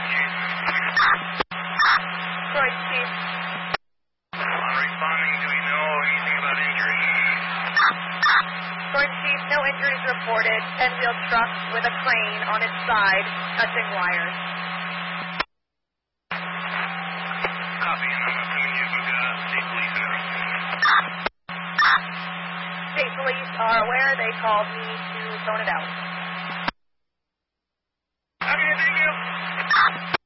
Detroit, Chief. Responding, do we know anything about injuries? Detroit, Chief, no injuries reported. 10-wheel truck with a crane on its side, touching wires. Copy, and I'm assuming you've got state police in the room. State police are aware. They called me to zone it out.